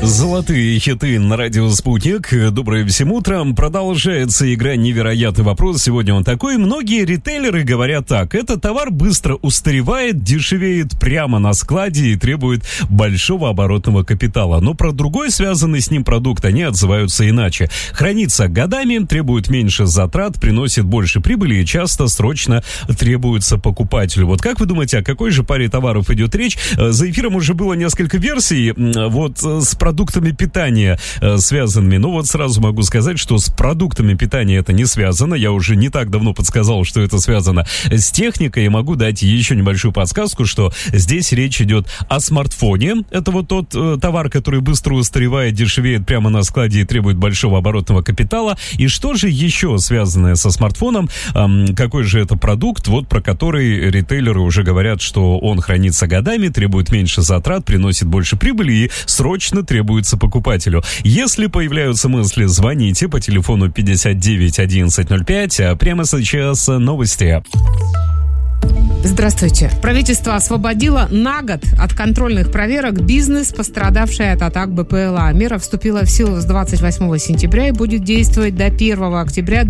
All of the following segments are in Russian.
Золотые хиты на радио «Спутник». Доброе всем утром. Продолжается игра «Невероятный вопрос». Сегодня он такой. Многие ритейлеры говорят так. Этот товар быстро устаревает, дешевеет прямо на складе и требует большого оборотного капитала. Но про другой связанный с ним продукт они отзываются иначе. Хранится годами, требует меньше затрат, приносит больше прибыли и часто срочно требуется покупателю. Вот как вы думаете, о какой же паре товаров идет речь? За эфиром уже было несколько версий. Вот с продуктами питания связанными. Но вот сразу могу сказать, что с продуктами питания это не связано. Я уже не так давно подсказал, что это связано с техникой. И могу дать еще небольшую подсказку, что здесь речь идет о смартфоне. Это вот тот товар, который быстро устаревает, дешевеет прямо на складе и требует большого оборотного капитала. И что же еще связанное со смартфоном? Какой же это продукт, вот про который ритейлеры уже говорят, что он хранится годами, требует меньше затрат, приносит больше прибыли и срочно требуется покупателю. Если появляются мысли, звоните по телефону 59 1105, а прямо сейчас новости. Здравствуйте. Правительство освободило на год от контрольных проверок бизнес, пострадавший от атак БПЛА. Мера вступила в силу с 28 сентября и будет действовать до 1 октября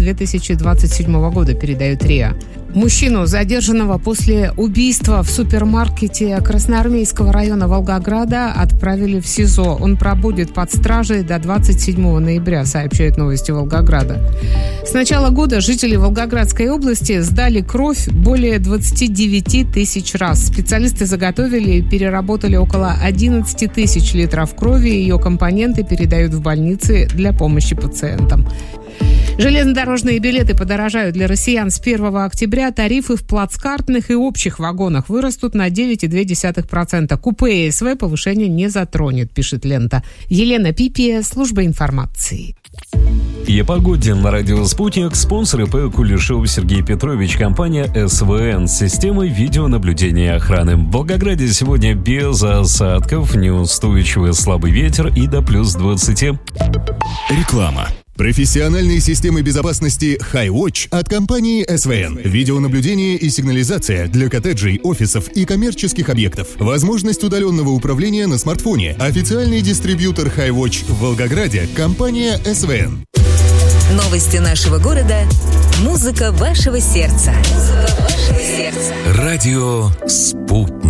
2027 года, передает РИА. Мужчину, задержанного после убийства в супермаркете Красноармейского района Волгограда, отправили в СИЗО. Он пробудет под стражей до 27 ноября, сообщают новости Волгограда. С начала года жители Волгоградской области сдали кровь более 29 тысяч раз. Специалисты заготовили и переработали около 11 тысяч литров крови. Ее компоненты передают в больницы для помощи пациентам. Железнодорожные билеты подорожают для россиян с 1 октября. Тарифы в плацкартных и общих вагонах вырастут на 9,2%. Купе и СВ повышение не затронет, пишет лента. Елена Пипия, служба информации. И о погоде на радио «Спутник». Спонсор ИП Кулешов Сергей Петрович. Компания СВН с системой видеонаблюдения и охраны. В Волгограде сегодня без осадков, неустойчивый слабый ветер и до плюс 20. Реклама. Профессиональные системы безопасности HiWatch от компании СВН. Видеонаблюдение и сигнализация для коттеджей, офисов и коммерческих объектов. Возможность удаленного управления на смартфоне. Официальный дистрибьютор HiWatch в Волгограде – компания СВН. Новости нашего города. Музыка вашего сердца. Радио «Спутник».